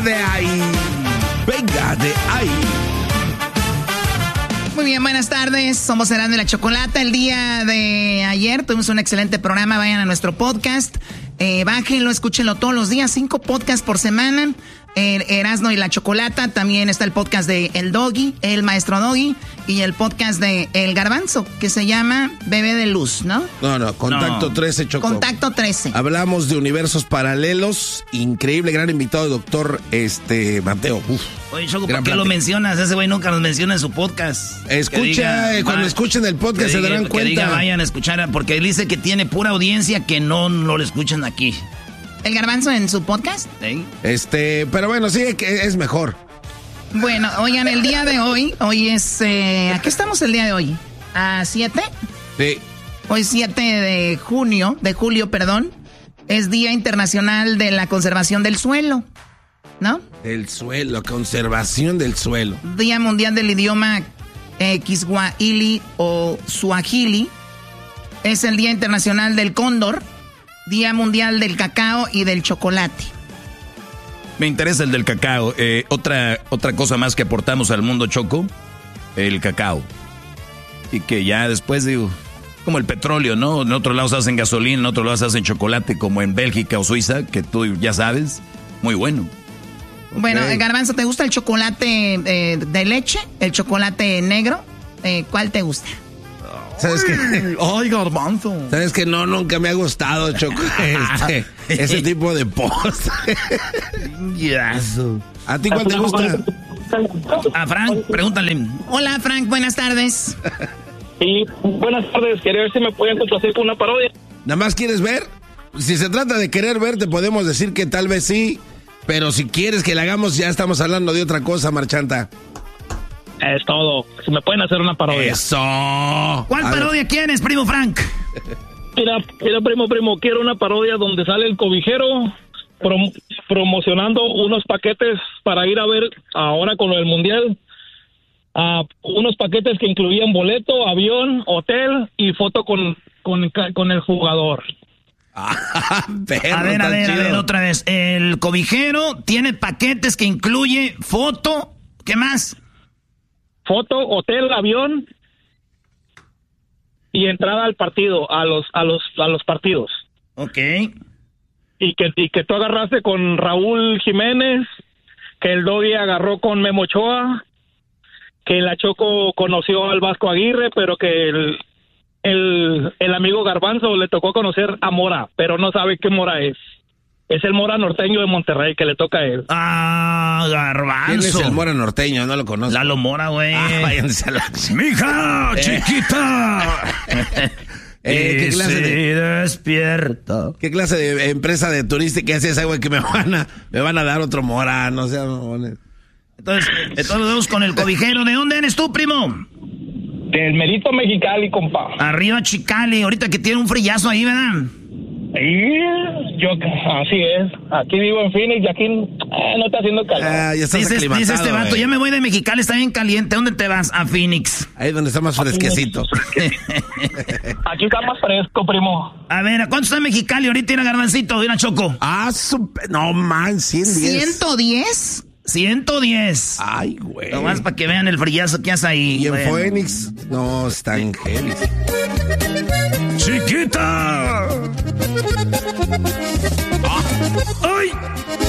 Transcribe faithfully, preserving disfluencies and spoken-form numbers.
De ahí, venga de ahí. Muy bien, buenas tardes. Somos Erasmo y la Chocolata. El día de ayer tuvimos un excelente programa. Vayan a nuestro podcast. Eh, bájenlo, escúchenlo todos los días. Cinco podcasts por semana. El Erasmo y la Chocolata. También está el podcast de El Doggy, el Maestro Doggy. Y el podcast de El Garbanzo, que se llama Bebé de Luz, ¿no? No, no, Contacto no. trece, Choco. Contacto trece. Hablamos de universos paralelos. Increíble, gran invitado, doctor este, Mateo. Uf. Oye, Choco, ¿por qué lo mencionas? Ese güey nunca nos menciona en su podcast. Escucha, diga, eh, cuando va, escuchen el podcast se diga, darán cuenta. Que diga, vayan a escuchar, porque él dice que tiene pura audiencia que no, no lo escuchan aquí. ¿El Garbanzo en su podcast? Sí. Este, pero bueno, sí, que es mejor. Bueno, oigan, el día de hoy, hoy es, eh, ¿a qué estamos el día de hoy? ¿A siete? Sí. Hoy siete de junio, de julio, perdón, es Día Internacional de la Conservación del Suelo, ¿no? Del suelo, conservación del suelo. Día Mundial del Idioma eh, Kiswahili o Swahili. Es el Día Internacional del Cóndor, Día Mundial del Cacao y del Chocolate. Me interesa el del cacao. Eh, otra, otra cosa más que aportamos al mundo, Choco, el cacao. Y que ya después, digo, como el petróleo, ¿no? En otros lados hacen gasolina, en otros lados hacen chocolate, como en Bélgica o Suiza, que tú ya sabes, muy bueno. Bueno, Okay. Garbanzo, ¿te gusta el chocolate eh, de leche? ¿El chocolate negro? Eh, ¿Cuál te gusta? ¿Sabes qué? Ay, Garbanzo. ¿Sabes qué? No, nunca me ha gustado, Choco, este, ese tipo de postre. Yazo. ¿A ti cuál te gusta? A Frank, pregúntale. Hola, Frank, buenas tardes. Sí, buenas tardes. Quería ver si me pueden complacer con una parodia. ¿Nada más quieres ver? Si se trata de querer ver, te podemos decir que tal vez sí, pero si quieres que la hagamos, ya estamos hablando de otra cosa, marchanta. Es todo. Si me pueden hacer una parodia. ¡Eso! ¿Cuál A parodia ver. quieres, primo Frank? Mira, mira, primo, primo, quiero una parodia donde sale el cobijero prom- promocionando unos paquetes para ir a ver ahora con lo del mundial. Uh, unos paquetes que incluían boleto, avión, hotel y foto con, con, con el jugador. Ah, perro, A ver, a tan ver, a chido. ver, otra vez. El cobijero tiene paquetes que incluye foto. ¿Qué más? Foto, hotel, avión y entrada al partido, a los, a los, a los partidos. Ok. Y que, y que tú agarraste con Raúl Jiménez, que el Doggy agarró con Memo Ochoa, que la Choco conoció al Vasco Aguirre, pero que el, el, el amigo Garbanzo le tocó conocer a Mora, pero no sabe qué Mora es. Es el Mora norteño de Monterrey, que le toca a él. Ah, Garbanzo. ¿Quién es el Mora norteño? No lo conozco. Lalo Mora, güey. Ah, váyanse a la... ¡Mija, chiquita! Eh, ¿qué Y clase si de- despierta. ¿Qué clase de empresa de turística es esa, güey, que me van a, me van a dar otro Mora? No sé. Entonces, entonces vamos con el cobijero. ¿De dónde eres tú, primo? Del Merito Mexicali, compa. Arriba Chicali, ahorita que tiene un frillazo ahí, ¿verdad? Y yo, así es. Aquí vivo en Phoenix y aquí eh, no está haciendo calor. Ah, ya estás Dice, aclimatado, dice este vato, güey. ya me voy de Mexicali, está bien caliente. ¿Dónde te vas? A Phoenix. Ahí donde está más fresquecito. Aquí está más fresco, primo. A ver, ¿a cuánto está en Mexicali? Ahorita ir a Garbancito, ir a Choco. Ah, super... No, man, ciento diez. ¿ciento diez? ciento diez. Ay, güey. Nomás para que vean el frillazo que hace ahí. Y en Bueno. Phoenix, no, están heavy. ¡Chiquita! ¡Ay!